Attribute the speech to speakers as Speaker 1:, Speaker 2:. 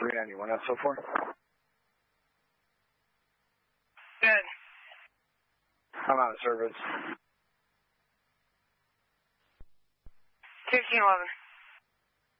Speaker 1: 391 SO4.
Speaker 2: Good.
Speaker 1: I'm out of service.
Speaker 2: 1511.